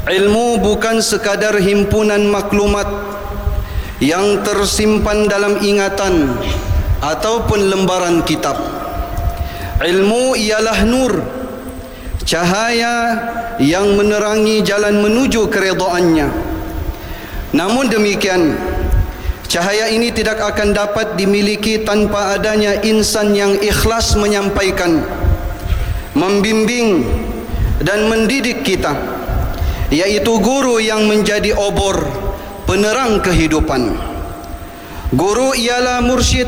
Ilmu bukan sekadar himpunan maklumat yang tersimpan dalam ingatan ataupun lembaran kitab. Ilmu ialah nur, cahaya yang menerangi jalan menuju keredaannya. Namun demikian, cahaya ini tidak akan dapat dimiliki tanpa adanya insan yang ikhlas menyampaikan, membimbing dan mendidik kita, yaitu guru yang menjadi obor penerang kehidupan. Guru ialah mursyid,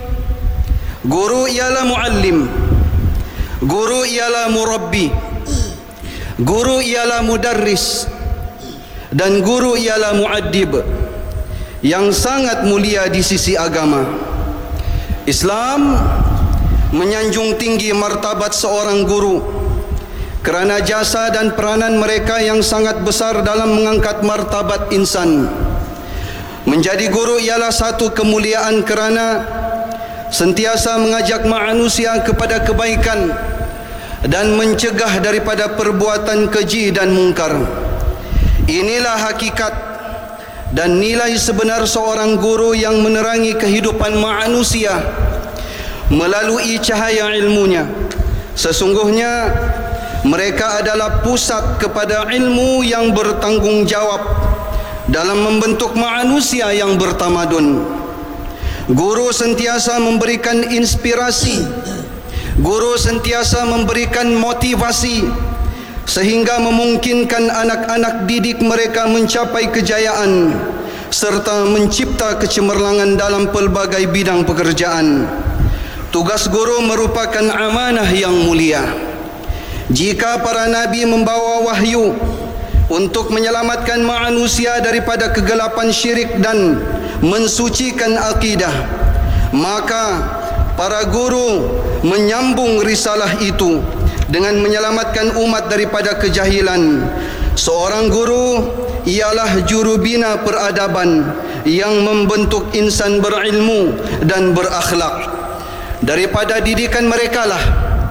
guru ialah muallim, guru ialah murabbi, guru ialah mudarris, dan guru ialah muaddib yang sangat mulia di sisi agama. Islam menyanjung tinggi martabat seorang guru kerana jasa dan peranan mereka yang sangat besar dalam mengangkat martabat insan. Menjadi guru ialah satu kemuliaan kerana sentiasa mengajak manusia kepada kebaikan dan mencegah daripada perbuatan keji dan mungkar. Inilah hakikat dan nilai sebenar seorang guru yang menerangi kehidupan manusia melalui cahaya ilmunya. Sesungguhnya mereka adalah pusat kepada ilmu yang bertanggungjawab dalam membentuk manusia yang bertamadun. Guru sentiasa memberikan inspirasi, guru sentiasa memberikan motivasi sehingga memungkinkan anak-anak didik mereka mencapai kejayaan serta mencipta kecemerlangan dalam pelbagai bidang pekerjaan. Tugas guru merupakan amanah yang mulia. Jika para nabi membawa wahyu untuk menyelamatkan manusia daripada kegelapan syirik dan mensucikan akidah, maka para guru menyambung risalah itu dengan menyelamatkan umat daripada kejahilan. Seorang guru ialah jurubina peradaban yang membentuk insan berilmu dan berakhlak. Daripada didikan merekalah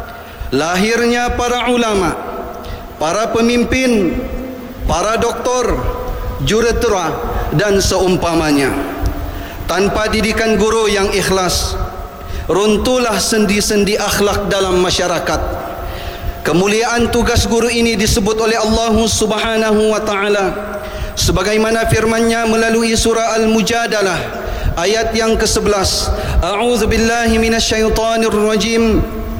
lahirnya para ulama, para pemimpin, para doktor, juruterah dan seumpamanya. Tanpa didikan guru yang ikhlas, runtuhlah sendi-sendi akhlak dalam masyarakat. Kemuliaan tugas guru ini disebut oleh Allah Subhanahu wa taala sebagaimana firman-Nya melalui surah Al-Mujadalah ayat yang ke-11. A'udzu billahi minasyaitonir rajim.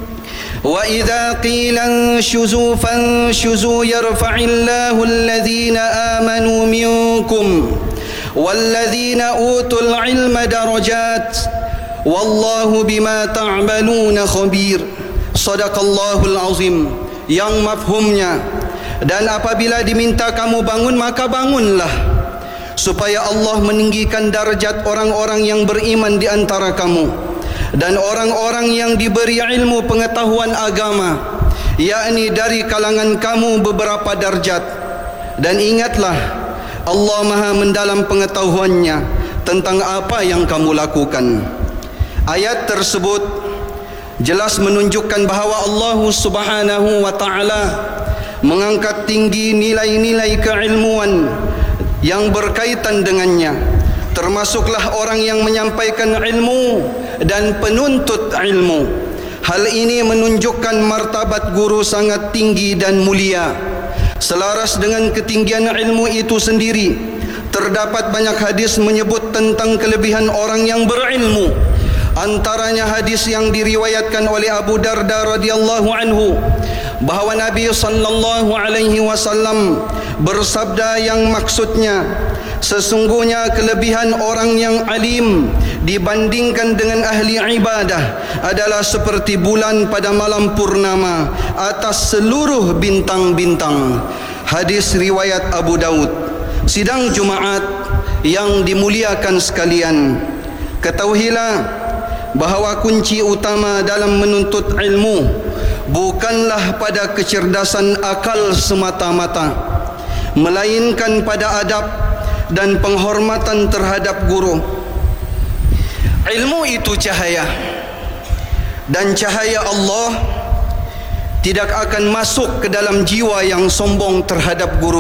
Wa idza qila anshuzu fanshuzu yarfa'illahu alladhina amanu minkum walladzina utul ilma darajat wallahu bima ta'maluna khabir. Sadaqallahul azim. Yang mafhumnya, dan apabila diminta kamu bangun maka bangunlah, supaya Allah meninggikan darjat orang-orang yang beriman di antara kamu dan orang-orang yang diberi ilmu pengetahuan agama, yakni dari kalangan kamu beberapa darjat. Dan ingatlah, Allah Maha mendalam pengetahuannya tentang apa yang kamu lakukan. Ayat tersebut jelas menunjukkan bahawa Allah Subhanahu wa taala mengangkat tinggi nilai-nilai keilmuan yang berkaitan dengannya, termasuklah orang yang menyampaikan ilmu dan penuntut ilmu. Hal ini menunjukkan martabat guru sangat tinggi dan mulia. Selaras dengan ketinggian ilmu itu sendiri, terdapat banyak hadis menyebut tentang kelebihan orang yang berilmu. Antaranya hadis yang diriwayatkan oleh Abu Darda radhiyallahu anhu bahawa Nabi sallallahu alaihi wasallam bersabda yang maksudnya, sesungguhnya kelebihan orang yang alim dibandingkan dengan ahli ibadah adalah seperti bulan pada malam purnama atas seluruh bintang-bintang. Hadis riwayat Abu Daud. Sidang Jumaat yang dimuliakan sekalian, ketahuilah bahawa kunci utama dalam menuntut ilmu bukanlah pada kecerdasan akal semata-mata, melainkan pada adab dan penghormatan terhadap guru. Ilmu itu cahaya, dan cahaya Allah tidak akan masuk ke dalam jiwa yang sombong terhadap guru